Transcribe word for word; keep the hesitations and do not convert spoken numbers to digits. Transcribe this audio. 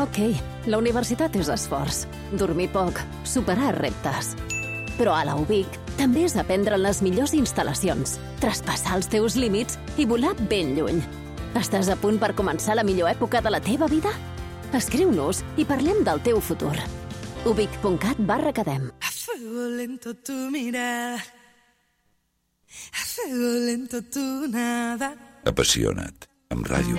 Ok, la universitat és esforç, dormir poc, superar reptes. Però a la U B I C també és aprendre en les millors instal·lacions, traspassar els teus límits i volar ben lluny. Estàs a punt per començar la millor època de la teva vida? Escriu-nos i parlem del teu futur. ubic.cat barra academ. A fuego lento tu mirada, a fuego lento tu nada. Apassiona't, amb Ràdio